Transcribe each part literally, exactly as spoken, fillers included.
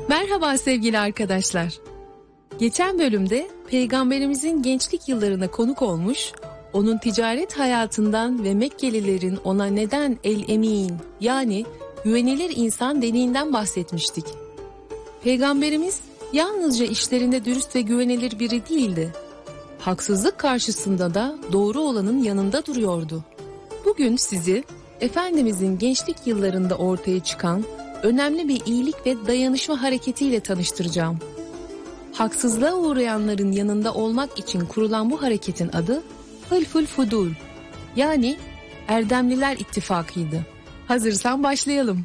Merhaba sevgili arkadaşlar. Geçen bölümde Peygamberimizin gençlik yıllarına konuk olmuş, onun ticaret hayatından ve Mekkelilerin ona neden el-emin yani güvenilir insan dediğinden bahsetmiştik. Peygamberimiz yalnızca işlerinde dürüst ve güvenilir biri değildi. Haksızlık karşısında da doğru olanın yanında duruyordu. Bugün sizi Efendimizin gençlik yıllarında ortaya çıkan önemli bir iyilik ve dayanışma hareketiyle tanıştıracağım. Haksızlığa uğrayanların yanında olmak için kurulan bu hareketin adı Hılful Fudul, yani Erdemliler İttifakı'ydı. Hazırsan başlayalım.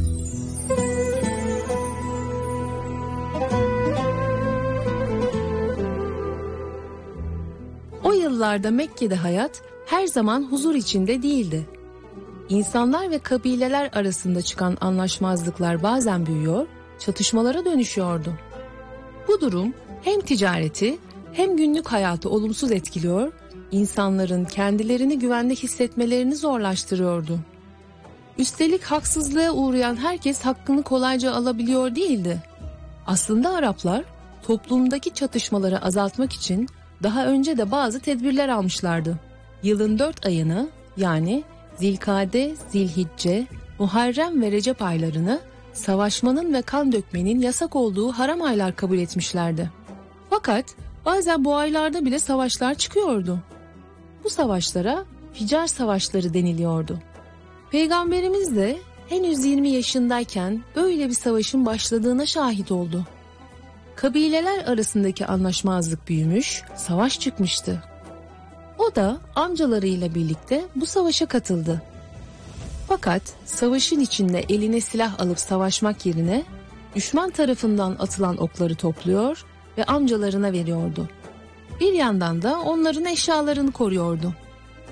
O yıllarda Mekke'de hayat her zaman huzur içinde değildi. İnsanlar ve kabileler arasında çıkan anlaşmazlıklar bazen büyüyor, çatışmalara dönüşüyordu. Bu durum hem ticareti hem günlük hayatı olumsuz etkiliyor, insanların kendilerini güvende hissetmelerini zorlaştırıyordu. Üstelik haksızlığa uğrayan herkes hakkını kolayca alabiliyor değildi. Aslında Araplar toplumdaki çatışmaları azaltmak için daha önce de bazı tedbirler almışlardı. Yılın dört ayını yani Zilkade, Zilhicce, Muharrem ve Recep aylarını savaşmanın ve kan dökmenin yasak olduğu haram aylar kabul etmişlerdi. Fakat bazen bu aylarda bile savaşlar çıkıyordu. Bu savaşlara Ficar Savaşları deniliyordu. Peygamberimiz de henüz yirmi yaşındayken böyle bir savaşın başladığına şahit oldu. Kabileler arasındaki anlaşmazlık büyümüş, savaş çıkmıştı. O da amcalarıyla birlikte bu savaşa katıldı. Fakat savaşın içinde eline silah alıp savaşmak yerine düşman tarafından atılan okları topluyor ve amcalarına veriyordu. Bir yandan da onların eşyalarını koruyordu.